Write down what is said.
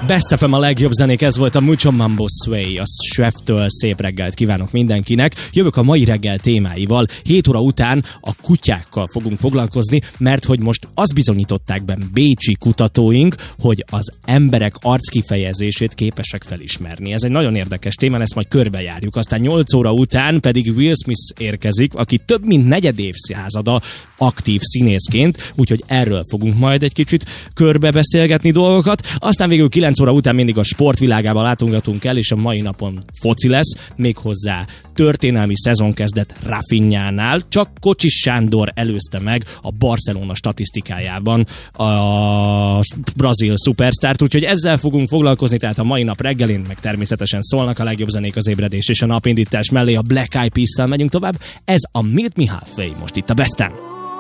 Best FM a legjobb zenék, ez volt a Mucho Mambo Sway, a Sweftől szép reggelt kívánok mindenkinek. Jövök a mai reggel témáival, 7 óra után a kutyákkal fogunk foglalkozni, mert hogy most azt bizonyították be bécsi kutatóink, hogy az emberek arckifejezését képesek felismerni. Ez egy nagyon érdekes téma, ezt majd körbejárjuk. Aztán 8 óra után pedig Will Smith érkezik, aki több mint negyed évszázada aktív színészként, úgyhogy erről fogunk majd egy kicsit körbe beszélgetni dolgokat. Aztán végül 9 óra után mindig a sportvilágába látogatunk el, és a mai napon foci lesz, méghozzá történelmi szezonkezdet Rafinhánál. Csak Kocsis Sándor előzte meg a Barcelona statisztikájában a brazil szupersztárt, úgyhogy ezzel fogunk foglalkozni, tehát a mai nap reggelén, meg természetesen szólnak a legjobb zenék az ébredés és a napindítás mellé, a Black Eyed Peas-szel megyünk tovább. Ez a Meet Me Halfway most itt a Besten.